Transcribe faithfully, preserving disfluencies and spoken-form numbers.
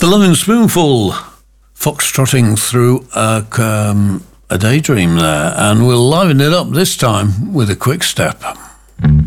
The Loving Spoonful, foxtrotting through a, um, a daydream there, and we'll liven it up this time with a quick step.